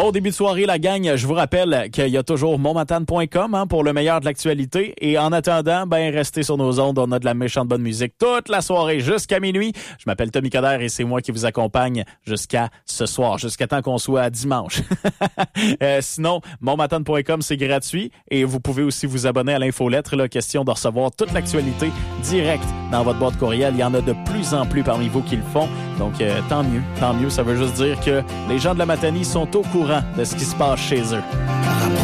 Bon début de soirée, la gang. Je vous rappelle qu'il y a toujours monmatane.com pour le meilleur de l'actualité. Et en attendant, restez sur nos ondes. On a de la méchante bonne musique toute la soirée jusqu'à minuit. Je m'appelle Tommy Coder et c'est moi qui vous accompagne jusqu'à ce soir, jusqu'à temps qu'on soit dimanche. Sinon, monmatane.com, c'est gratuit. Et vous pouvez aussi vous abonner à l'infolettre. Là, question de recevoir toute l'actualité directe dans votre boîte courriel. Il y en a de plus en plus parmi vous qui le font. Donc, tant mieux. Ça veut juste dire que les gens de la Matanie sont au courant de ce qui se passe chez eux.